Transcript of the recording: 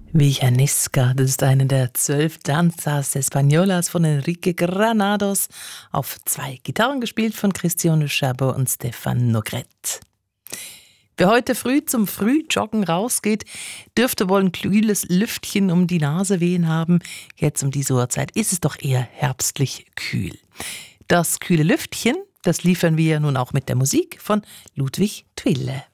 Villanesca, das ist eine der 12 Danzas Españolas von Enrique Granados, auf 2 Gitarren gespielt von Cristiano Chabot und Stefan Nogret. Wer heute früh zum Frühjoggen rausgeht, dürfte wohl ein kühles Lüftchen um die Nase wehen haben. Jetzt um diese Uhrzeit ist es doch eher herbstlich kühl. Das kühle Lüftchen, das liefern wir nun auch mit der Musik von Ludwig Twille.